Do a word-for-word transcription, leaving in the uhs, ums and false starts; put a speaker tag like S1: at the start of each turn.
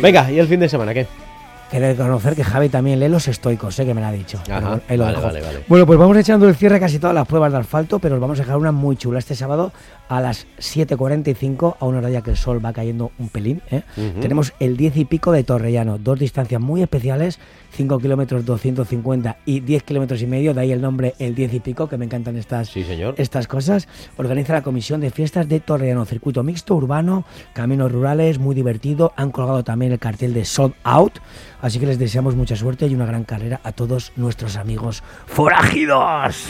S1: Venga, ¿y el fin de semana qué?
S2: Quiero reconocer que Javi también lee los estoicos, sé que me lo ha dicho.
S1: Ajá,
S2: ahí lo
S1: vale,
S2: dejo.
S1: vale, vale.
S2: Bueno, pues vamos echando el cierre a casi todas las pruebas de asfalto, pero os vamos a dejar una muy chula este sábado a las siete cuarenta y cinco, a una hora ya que el sol va cayendo un pelín. ¿eh? Uh-huh. Tenemos el diez y pico de Torrellano, dos distancias muy especiales, cinco kilómetros doscientos cincuenta y diez kilómetros y medio, de ahí el nombre el diez y pico, que me encantan estas,
S1: sí, señor.
S2: estas cosas. Organiza la Comisión de Fiestas de Torrellano, circuito mixto, urbano, caminos rurales, muy divertido. Han colgado también el cartel de Sold Out, así que les deseamos mucha suerte y una gran carrera a todos nuestros amigos forajidos.